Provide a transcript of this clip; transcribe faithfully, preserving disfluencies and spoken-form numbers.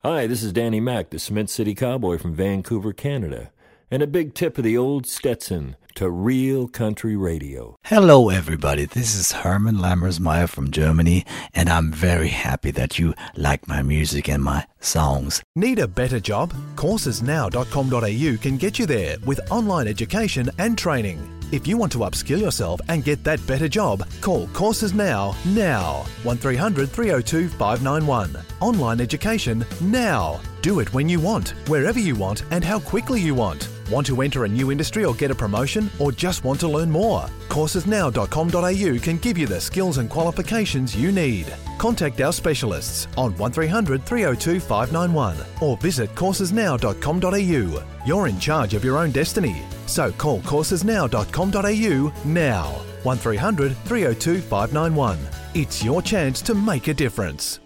Hi, this is Danny Mac, the Cement City Cowboy from Vancouver, Canada. And a big tip of the old Stetson to real country radio. Hello, everybody. This is Herman Lammersmeyer from Germany, and I'm very happy that you like my music and my songs. Need a better job? courses now dot com dot a u can get you there with online education and training. If you want to upskill yourself and get that better job, call Courses Now, now. one three hundred, three oh two, five nine one. Online education now. Do it when you want, wherever you want, and how quickly you want. Want to enter a new industry or get a promotion, or just want to learn more? courses now dot com dot a u can give you the skills and qualifications you need. Contact our specialists on one three hundred, three oh two, five nine one or visit courses now dot com dot a u. You're in charge of your own destiny, so call courses now dot com dot a u now. one three hundred, three oh two, five nine one. It's your chance to make a difference.